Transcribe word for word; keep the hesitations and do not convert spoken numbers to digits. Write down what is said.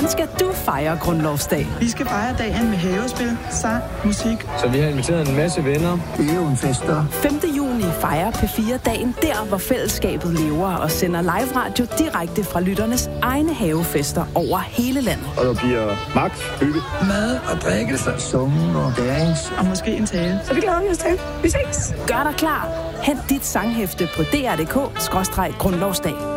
Hvordan skal du fejre Grundlovsdag? Vi skal fejre dagen med havespil, sang, musik. Så vi har inviteret en masse venner. Fester. femte juni fejrer P fire dagen der, hvor fællesskabet lever og sender live radio direkte fra lytternes egne havefester over hele landet. Og der bliver magt, hygge, mad og drikkelse, summen og dance. Og måske en tale. Så det glæder vi os til. Vi ses. Gør dig klar. Hent dit sanghæfte på d r punktum d k skråstreg grundlovsdag.